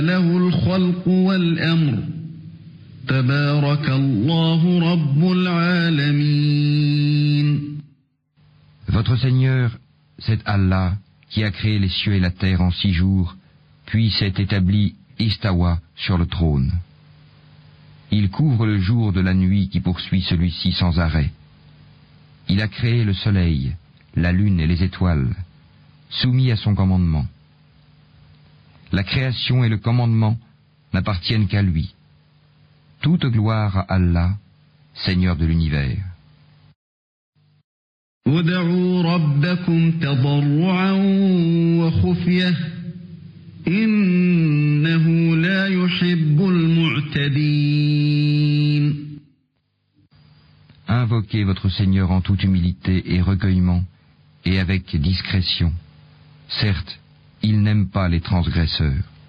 له الخلق والأمر تبارك الله رب العالمين. Votre Seigneur, c'est Allah qui a créé les cieux et la terre en 6 jours, puis s'est établi Istawa sur le trône. Il couvre le jour de la nuit qui poursuit celui-ci sans arrêt. Il a créé le soleil, la lune et les étoiles, soumis à son commandement. La création et le commandement n'appartiennent qu'à lui. Toute gloire à Allah, Seigneur de l'univers. ادعوا ربكم تضرعا وخفية إنه لا يحب المعتدين. Invoquez votre Seigneur en toute humilité et recueillement, et avec discrétion. Certes, il n'aime pas les transgresseurs.